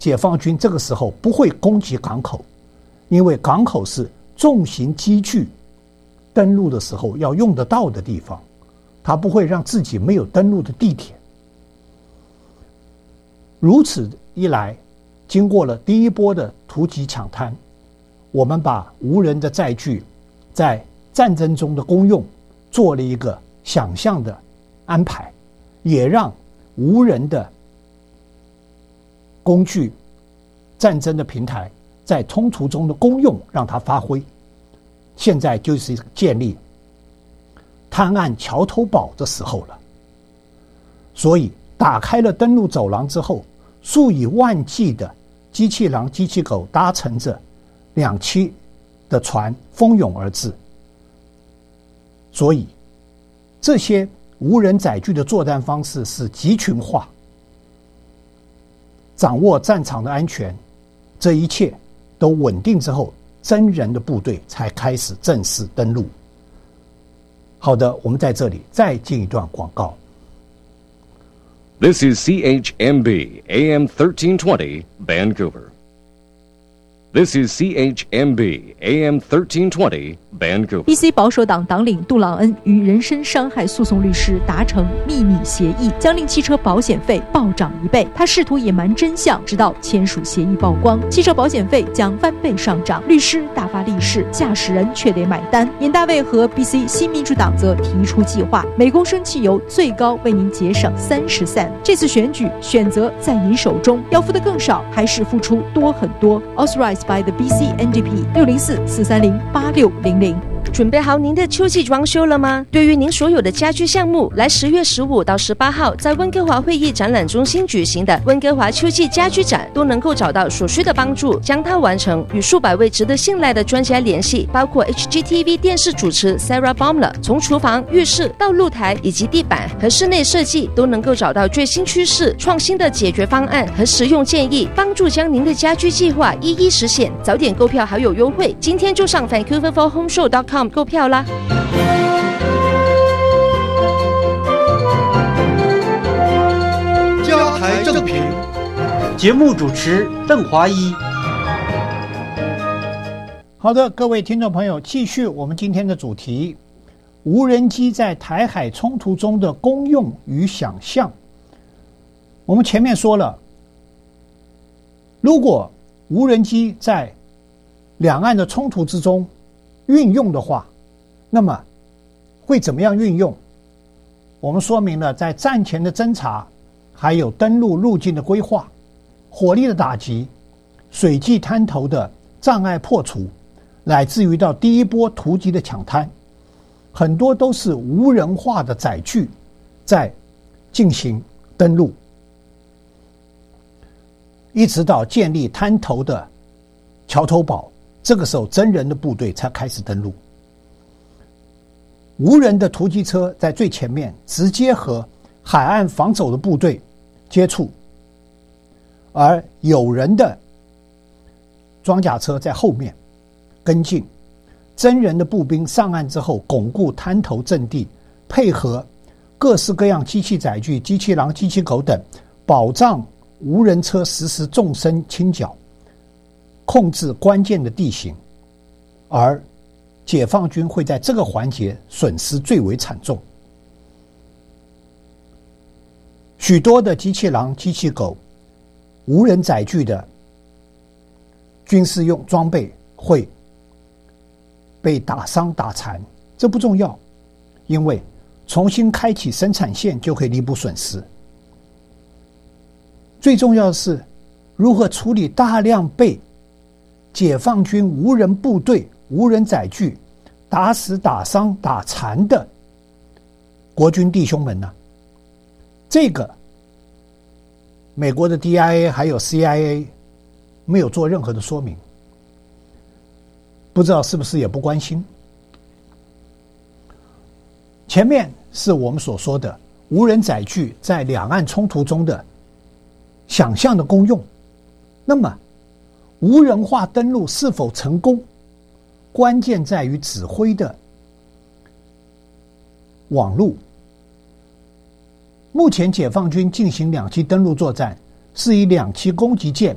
解放军这个时候不会攻击港口，因为港口是重型机具登陆的时候要用得到的地方，他不会让自己没有登陆的地点。如此一来，经过了第一波的突击抢滩，我们把无人的载具在战争中的功用做了一个想象的安排，也让无人的工具战争的平台在冲突中的功用让它发挥。现在就是建立滩岸桥头堡的时候了。所以打开了登陆走廊之后，数以万计的机器狼、机器狗搭乘着两栖的船蜂拥而至。所以这些无人载具的作战方式是集群化，掌握战场的安全，这一切都稳定之后，真人的部队才开始正式登陆。好的，我们在这里再进一段广告。 This is CHMB AM 1320 Vancouver. This is CHMB AM 1320 Vancouver. BC 保守党党领杜朗恩与人身伤害诉讼律师达成秘密协议，将令汽车保险费暴涨1倍。他试图隐瞒真相，直到签署协议曝光，汽车保险费将翻倍上涨。律师大发利市，驾驶人却得买单。尹大卫和 BC 新民主党则提出计划，每公升汽油最高为您节省30 cent。这次选举选择在您手中，要付的更少，还是付出多很多 ？Authorized by the BC NDP 604-430-8600。 准备好您的秋季装修了吗？对于您所有的家居项目，来10月15到18号在温哥华会议展览中心举行的温哥华秋季家居展，都能够找到所需的帮助，将它完成。与数百位值得信赖的专家联系，包括 HGTV 电视主持 Sarah Baumler， 从厨房、浴室到露台以及地板和室内设计，都能够找到最新趋势、创新的解决方案和实用建议，帮助将您的家居计划一一实现。早点购票还有优惠，今天就上 vancouverforhomeshow.com购票啦！ 家台正平，节目主持邓华一。 好的，各位听众朋友，继续我们今天的主题：无人机在台海冲突中的功用与想象。我们前面说了，如果无人机在两岸的冲突之中运用的话，那么会怎么样运用？我们说明了在战前的侦察，还有登陆路径的规划、火力的打击、水际滩头的障碍破除，乃至于到第一波突击的抢滩，很多都是无人化的载具在进行登陆，一直到建立滩头的桥头堡，这个时候真人的部队才开始登陆。无人的突击车在最前面，直接和海岸防守的部队接触，而有人的装甲车在后面跟进。真人的步兵上岸之后，巩固滩头阵地，配合各式各样机器载具、机器狼、机器狗等，保障无人车实施纵深倾角，控制关键的地形，而解放军会在这个环节损失最为惨重。许多的机器狼、机器狗、无人载具的军事用装备会被打伤打残，这不重要，因为重新开启生产线就可以弥补损失。最重要的是如何处理大量被解放军无人部队、无人载具打死、打伤、打残的国军弟兄们呢？这个美国的 DIA 还有 CIA 没有做任何的说明，不知道是不是也不关心。前面是我们所说的无人载具在两岸冲突中的想象的功用，那么无人化登陆是否成功，关键在于指挥的网路。目前解放军进行两栖登陆作战，是以两栖攻击舰